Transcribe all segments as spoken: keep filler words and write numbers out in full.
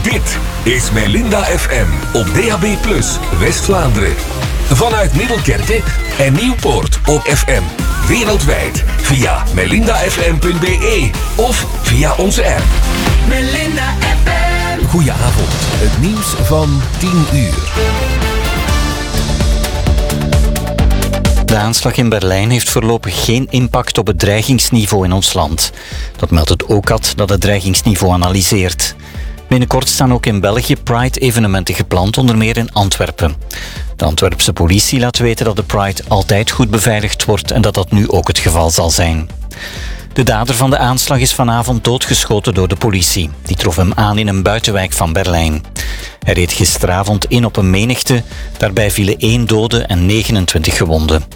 Dit is Melinda F M op D A B plus, West-Vlaanderen. Vanuit Middelkerke en Nieuwpoort op F M. Wereldwijd via melinda f m punt b e of via onze app. Melinda F M. Goedenavond, het nieuws van tien uur. De aanslag in Berlijn heeft voorlopig geen impact op het dreigingsniveau in ons land. Dat meldt het O C A D dat het dreigingsniveau analyseert. Binnenkort staan ook in België Pride-evenementen gepland, onder meer in Antwerpen. De Antwerpse politie laat weten dat de Pride altijd goed beveiligd wordt en dat dat nu ook het geval zal zijn. De dader van de aanslag is vanavond doodgeschoten door de politie. Die trof hem aan in een buitenwijk van Berlijn. Hij reed gisteravond in op een menigte. Daarbij vielen één dode en negenentwintig gewonden.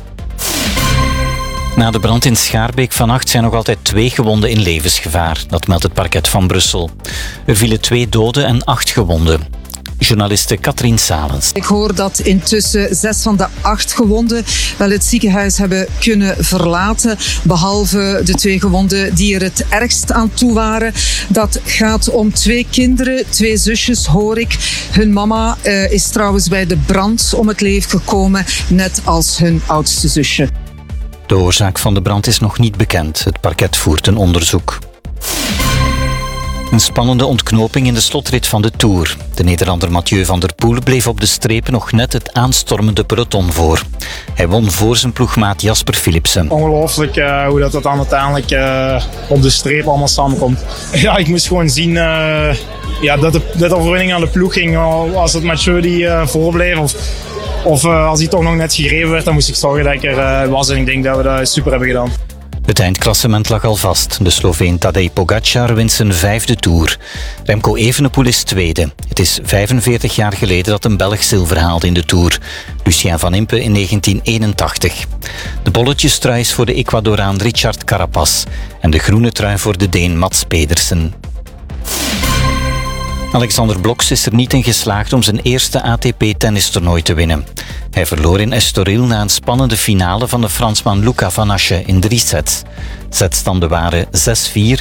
Na de brand in Schaarbeek vannacht zijn nog altijd twee gewonden in levensgevaar. Dat meldt het parket van Brussel. Er vielen twee doden en acht gewonden. Journaliste Katrien Salens. Ik hoor dat intussen zes van de acht gewonden wel het ziekenhuis hebben kunnen verlaten. Behalve de twee gewonden die er het ergst aan toe waren. Dat gaat om twee kinderen, twee zusjes hoor ik. Hun mama uh, is trouwens bij de brand om het leven gekomen, net als hun oudste zusje. De oorzaak van de brand is nog niet bekend. Het parket voert een onderzoek. Een spannende ontknoping in de slotrit van de Tour. De Nederlander Mathieu van der Poel bleef op de strepen nog net het aanstormende peloton voor. Hij won voor zijn ploegmaat Jasper Philipsen. Ongelooflijk uh, hoe dat, dat dan uiteindelijk uh, op de streep allemaal samenkomt. Ja, ik moest gewoon zien uh, ja, dat de, dat de overwinning aan de ploeg ging. Als het Mathieu die uh, voorbleef of, of uh, als hij toch nog net gegeven werd, dan moest ik zorgen dat ik er uh, was. En ik denk dat we dat super hebben gedaan. Het eindklassement lag al vast. De Sloveen Tadej Pogacar wint zijn vijfde Tour. Remco Evenepoel is tweede. Het is vijfenveertig jaar geleden dat een Belg zilver haalde in de Tour. Lucien van Impe in negentien eenentachtig. De bolletjestrui is voor de Ecuadoraan Richard Carapaz. En de groene trui voor de Deen Mats Pedersen. Alexander Bloks is er niet in geslaagd om zijn eerste A T P-tennistoernooi te winnen. Hij verloor in Estoril na een spannende finale van de Fransman Luca Van Assche in drie sets. Setstanden waren zes vier,